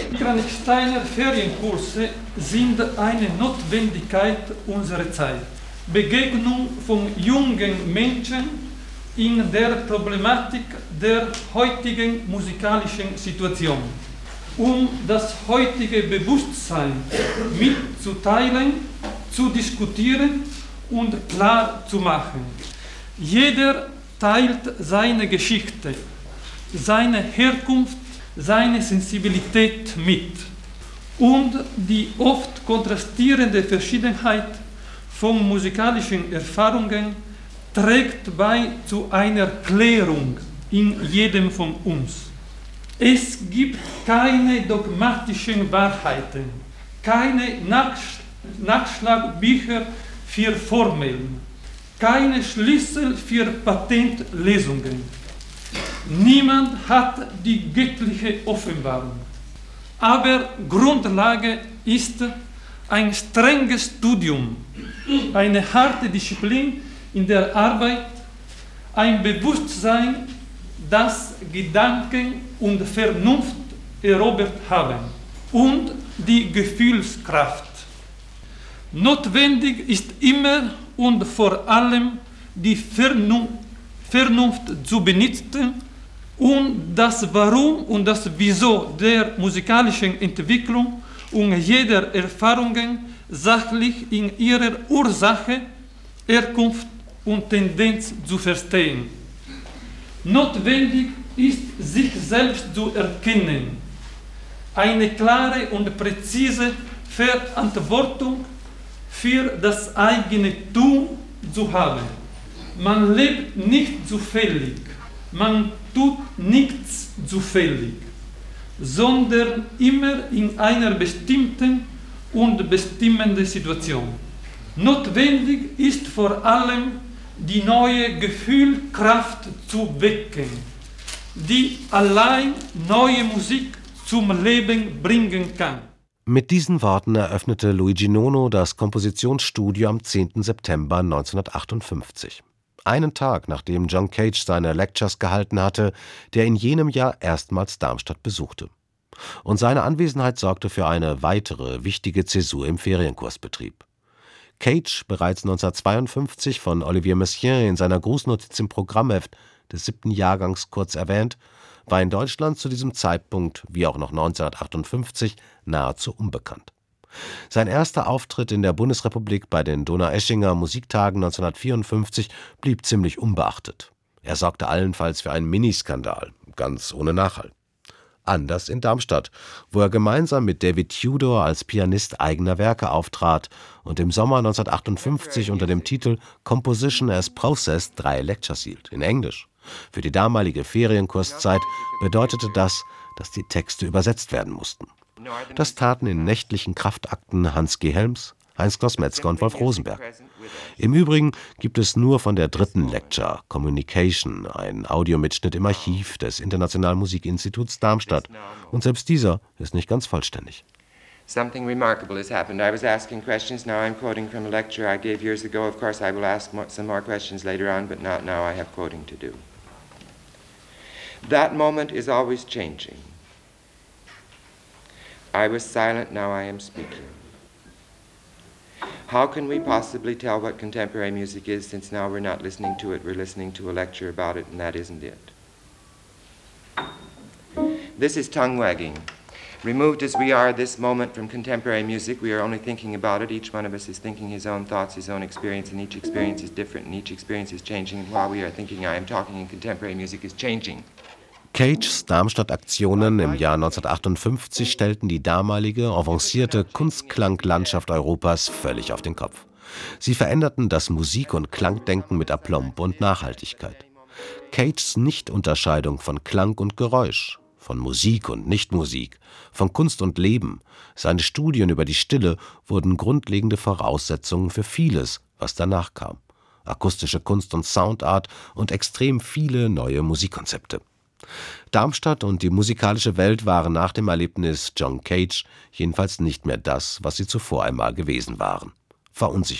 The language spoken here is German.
Kranich-Steiner Ferienkurse sind eine Notwendigkeit unserer Zeit. Begegnung von jungen Menschen in der Problematik der heutigen musikalischen Situation, um das heutige Bewusstsein mitzuteilen, zu diskutieren und klar zu machen. Jeder teilt seine Geschichte, seine Herkunft, seine Sensibilität mit. Und die oft kontrastierende Verschiedenheit von musikalischen Erfahrungen trägt bei zu einer Klärung in jedem von uns. Es gibt keine dogmatischen Wahrheiten, keine Nachschlagbücher für Formeln, keine Schlüssel für Patentlesungen. Niemand hat die göttliche Offenbarung. Aber Grundlage ist ein strenges Studium, eine harte Disziplin in der Arbeit, ein Bewusstsein, das Gedanken und Vernunft erobert haben und die Gefühlskraft. Notwendig ist immer und vor allem die Vernunft zu benutzen und das Warum und das Wieso der musikalischen Entwicklung und jeder Erfahrungen sachlich in ihrer Ursache, Herkunft und Tendenz zu verstehen. Notwendig ist, sich selbst zu erkennen, eine klare und präzise Verantwortung für das eigene Tun zu haben. Man lebt nicht zufällig, man tut nichts zufällig, sondern immer in einer bestimmten und bestimmenden Situation. Notwendig ist vor allem die neue Gefühlskraft zu wecken, die allein neue Musik zum Leben bringen kann. Mit diesen Worten eröffnete Luigi Nono das Kompositionsstudio am 10. September 1958. Einen Tag, nachdem John Cage seine Lectures gehalten hatte, der in jenem Jahr erstmals Darmstadt besuchte. Und seine Anwesenheit sorgte für eine weitere wichtige Zäsur im Ferienkursbetrieb. Cage, bereits 1952 von Olivier Messiaen in seiner Grußnotiz im Programmheft des 7. Jahrgangs kurz erwähnt, war in Deutschland zu diesem Zeitpunkt, wie auch noch 1958, nahezu unbekannt. Sein erster Auftritt in der Bundesrepublik bei den Donaueschinger Musiktagen 1954 blieb ziemlich unbeachtet. Er sorgte allenfalls für einen Miniskandal, ganz ohne Nachhall. Anders in Darmstadt, wo er gemeinsam mit David Tudor als Pianist eigener Werke auftrat und im Sommer 1958 unter dem Titel Composition as Process 3 Lectures hielt, in Englisch. Für die damalige Ferienkurszeit bedeutete das, dass die Texte übersetzt werden mussten. Das taten in nächtlichen Kraftakten Hans G. Helms, Heinz-Klaus Metzger und Wolf Rosenberg. Im Übrigen gibt es nur von der dritten Lecture, Communication, einen Audiomitschnitt im Archiv des Internationalen Musikinstituts Darmstadt. Und selbst dieser ist nicht ganz vollständig. Something remarkable has happened. I was asking questions, now I'm quoting from a lecture I gave years ago. Of course I will ask some more questions later on, but not now. I have quoting to do. That moment is always changing. I was silent, now I am speaking. How can we possibly tell what contemporary music is, since now we're not listening to it, we're listening to a lecture about it, and that isn't it. This is tongue wagging. Removed as we are this moment from contemporary music, we are only thinking about it. Each one of us is thinking his own thoughts, his own experience, and each experience is different, and each experience is changing. And while we are thinking I am talking, and contemporary music is changing. Cages Darmstadt-Aktionen im Jahr 1958 stellten die damalige, avancierte Kunstklanglandschaft Europas völlig auf den Kopf. Sie veränderten das Musik- und Klangdenken mit Aplomb und Nachhaltigkeit. Cages Nichtunterscheidung von Klang und Geräusch, von Musik und Nichtmusik, von Kunst und Leben, seine Studien über die Stille wurden grundlegende Voraussetzungen für vieles, was danach kam. Akustische Kunst und Soundart und extrem viele neue Musikkonzepte. Darmstadt und die musikalische Welt waren nach dem Erlebnis John Cage jedenfalls nicht mehr das, was sie zuvor einmal gewesen waren. Verunsichert.